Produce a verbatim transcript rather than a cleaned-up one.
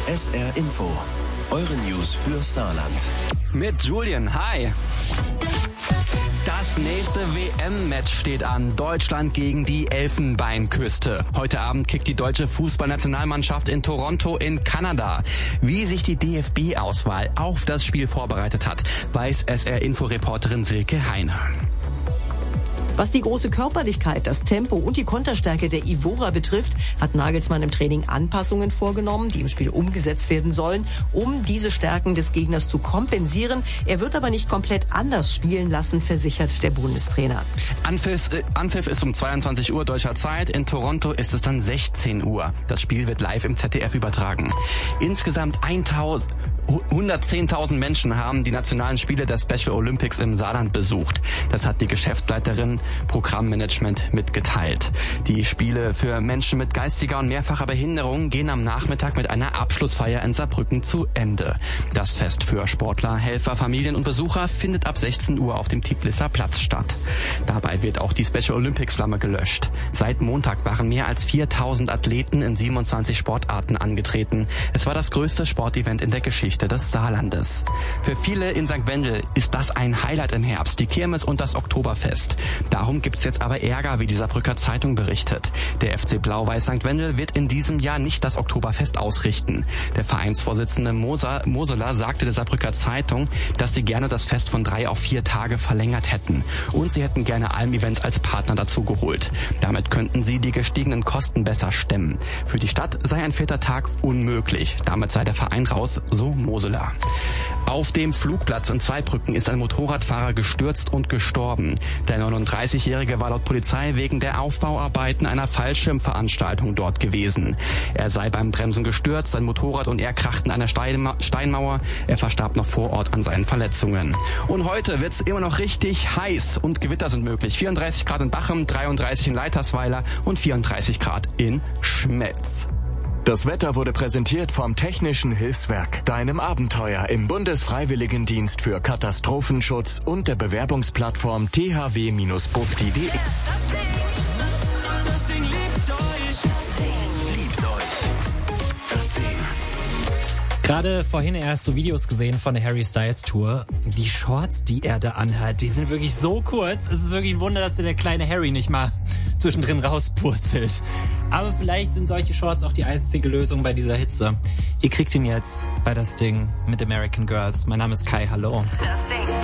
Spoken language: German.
S R Info, eure News für Saarland. Mit Julian, hi. Das nächste W M-Match steht an. Deutschland gegen die Elfenbeinküste. Heute Abend kickt die deutsche Fußballnationalmannschaft in Toronto in Kanada. Wie sich die D F B-Auswahl auf das Spiel vorbereitet hat, weiß S R-Info-Reporterin Silke Heine. Was die große Körperlichkeit, das Tempo und die Konterstärke der Ivorer betrifft, hat Nagelsmann im Training Anpassungen vorgenommen, die im Spiel umgesetzt werden sollen, um diese Stärken des Gegners zu kompensieren. Er wird aber nicht komplett anders spielen lassen, versichert der Bundestrainer. Anpfiff, äh, Anpfiff ist um zweiundzwanzig Uhr deutscher Zeit. In Toronto ist es dann sechzehn Uhr. Das Spiel wird live im Z D F übertragen. Insgesamt hundertzehntausend Menschen haben die nationalen Spiele der Special Olympics im Saarland besucht. Das hat die Geschäftsleiterin Programmmanagement mitgeteilt. Die Spiele für Menschen mit geistiger und mehrfacher Behinderung gehen am Nachmittag mit einer Abschlussfeier in Saarbrücken zu Ende. Das Fest für Sportler, Helfer, Familien und Besucher findet ab sechzehn Uhr auf dem Tiblisser Platz statt. Dabei wird auch die Special Olympics Flamme gelöscht. Seit Montag waren mehr als viertausend Athleten in siebenundzwanzig Sportarten angetreten. Es war das größte Sportevent in der Geschichte des Saarlandes. Für viele in Sankt Wendel ist das ein Highlight im Herbst, die Kirmes und das Oktoberfest. Darum gibt's jetzt aber Ärger, wie die Saarbrücker Zeitung berichtet. Der F C Blau-Weiß Sankt Wendel wird in diesem Jahr nicht das Oktoberfest ausrichten. Der Vereinsvorsitzende Moser, Moseler sagte der Saarbrücker Zeitung, dass sie gerne das Fest von drei auf vier Tage verlängert hätten. Und sie hätten gerne Alm-Events als Partner dazu geholt. Damit könnten sie die gestiegenen Kosten besser stemmen. Für die Stadt sei ein vierter Tag unmöglich. Damit sei der Verein raus, so Moseler. Auf dem Flugplatz in Zweibrücken ist ein Motorradfahrer gestürzt und gestorben. Der neununddreißigjährige war laut Polizei wegen der Aufbauarbeiten einer Fallschirmveranstaltung dort gewesen. Er sei beim Bremsen gestürzt, sein Motorrad und er krachten an der Steinmauer. Er verstarb noch vor Ort an seinen Verletzungen. Und heute wird's immer noch richtig heiß und Gewitter sind möglich. vierunddreißig Grad in Bachem, dreiunddreißig in Leitersweiler und vierunddreißig Grad in Schmelz. Das Wetter wurde präsentiert vom Technischen Hilfswerk, deinem Abenteuer im Bundesfreiwilligendienst für Katastrophenschutz und der Bewerbungsplattform t h w Bindestrich bufdi punkt d e. Gerade vorhin erst so Videos gesehen von der Harry Styles Tour. Die Shorts, die er da anhat, die sind wirklich so kurz. Es ist wirklich ein Wunder, dass der kleine Harry nicht mal zwischendrin rauspurzelt. Aber vielleicht sind solche Shorts auch die einzige Lösung bei dieser Hitze. Ihr kriegt ihn jetzt bei das Ding mit American Girls. Mein Name ist Kai, hallo.